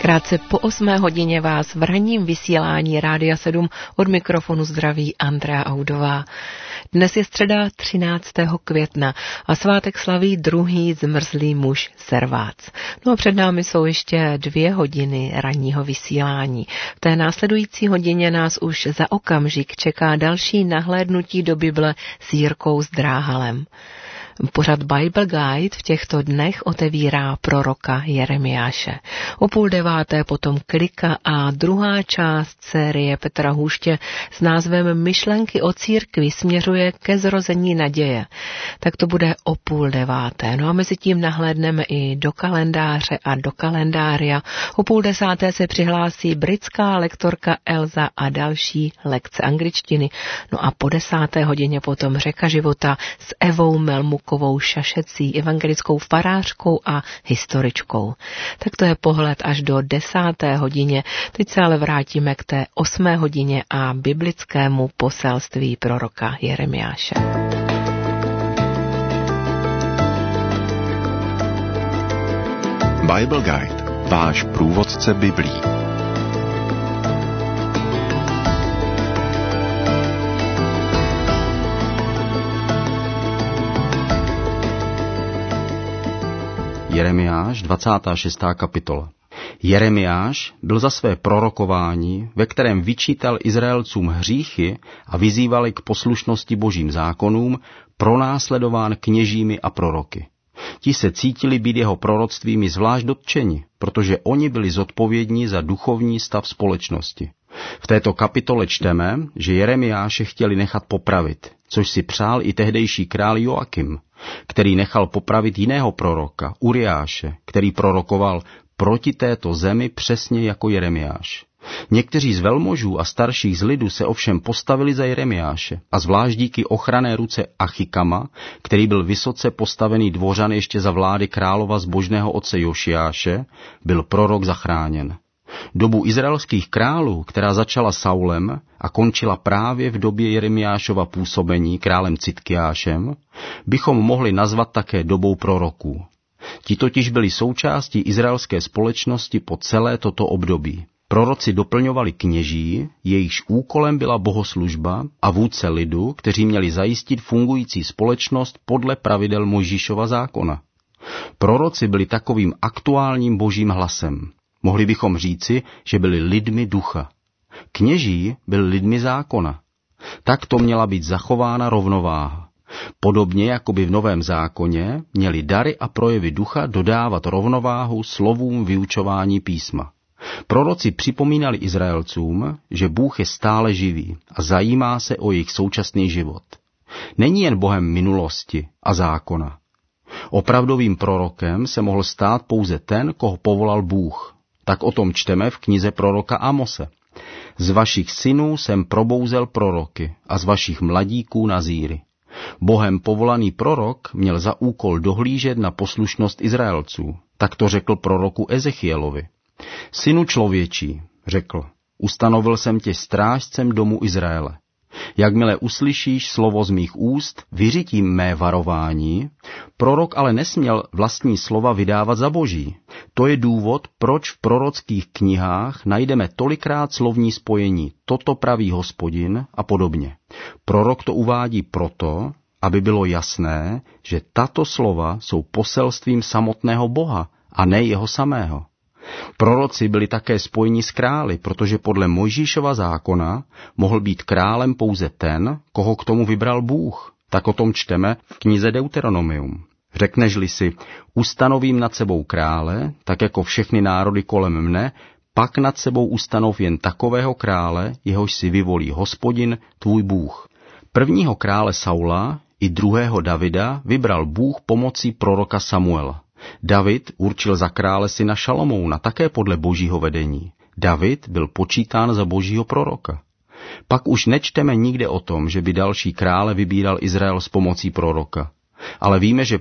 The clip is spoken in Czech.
Krátce po 8 hodině vás v ranním vysílání Rádia 7 od mikrofonu zdraví Andrea Audová. Dnes je středa 13. května a svátek slaví druhý zmrzlý muž Servác. No a před námi jsou ještě 2 hodiny ranního vysílání. V té následující hodině nás už za okamžik čeká další nahlédnutí do Bible s Jirkou Zdráhalem. Pořad Bible Guide v těchto dnech otevírá proroka Jeremiáše. O 8:30 potom Klika a druhá část série Petra Hůště s názvem Myšlenky o církvi směřuje ke zrození naděje. Tak to bude o 8:30. No a mezi tím nahlédneme i do kalendáře a do kalendária. O 9:30 se přihlásí britská lektorka Elza a další lekce angličtiny. No a po 10. hodině potom Řeka života s Evou Melmukovou Šašecí, evangelickou farářkou a historičkou. Tak to je pohled až do 10. hodině. Teď se ale vrátíme k té 8. hodině a biblickému poselství proroka Jeremiáše. Bible Guide, váš průvodce Biblí. Jeremiáš, 26. kapitola. Jeremiáš byl za své prorokování, ve kterém vyčítal Izraelcům hříchy a vyzýval k poslušnosti božím zákonům, pronásledován kněžími a proroky. Ti se cítili být jeho proroctvími zvlášť dotčeni, protože oni byli zodpovědní za duchovní stav společnosti. V této kapitole čteme, že Jeremiáše chtěli nechat popravit, což si přál i tehdejší král Joakim, který nechal popravit jiného proroka, Uriáše, který prorokoval proti této zemi přesně jako Jeremiáš. Někteří z velmožů a starších z lidu se ovšem postavili za Jeremiáše a zvlášť díky ochranné ruce Achikama, který byl vysoce postavený dvořan ještě za vlády králova zbožného otce Jošiáše, byl prorok zachráněn. Dobu izraelských králů, která začala Saulem a končila právě v době Jeremiášova působení králem Citkiášem, bychom mohli nazvat také dobou proroků. Ti totiž byli součástí izraelské společnosti po celé toto období. Proroci doplňovali kněží, jejichž úkolem byla bohoslužba, a vůdce lidu, kteří měli zajistit fungující společnost podle pravidel Mojžíšova zákona. Proroci byli takovým aktuálním božím hlasem. Mohli bychom říci, že byli lidmi ducha. Kněží byli lidmi zákona. Tak to měla být zachována rovnováha. Podobně jako by v Novém zákoně měli dary a projevy ducha dodávat rovnováhu slovům vyučování písma. Proroci připomínali Izraelcům, že Bůh je stále živý a zajímá se o jejich současný život. Není jen Bohem minulosti a zákona. Opravdovým prorokem se mohl stát pouze ten, koho povolal Bůh. Tak o tom čteme v knize proroka Amose. Z vašich synů jsem probouzel proroky a z vašich mladíků nazíry. Bohem povolaný prorok měl za úkol dohlížet na poslušnost Izraelců. Tak to řekl proroku Ezechielovi. Synu člověčí, řekl, ustanovil jsem tě strážcem domu Izraele. Jakmile uslyšíš slovo z mých úst, vyřitím mé varování. Prorok ale nesměl vlastní slova vydávat za boží. To je důvod, proč v prorockých knihách najdeme tolikrát slovní spojení toto praví Hospodin a podobně. Prorok to uvádí proto, aby bylo jasné, že tato slova jsou poselstvím samotného Boha a ne jeho samého. Proroci byli také spojeni s králi, protože podle Mojžíšova zákona mohl být králem pouze ten, koho k tomu vybral Bůh. Tak o tom čteme v knize Deuteronomium. Řekneš-li si, ustanovím nad sebou krále, tak jako všechny národy kolem mne, pak nad sebou ustanov jen takového krále, jehož si vyvolí Hospodin, tvůj Bůh. Prvního krále Saula i druhého Davida vybral Bůh pomocí proroka Samuela. David určil za krále syna Šalomouna také podle božího vedení. David byl počítán za božího proroka. Pak už nečteme nikde o tom, že by další krále vybíral Izrael s pomocí proroka. Ale víme, že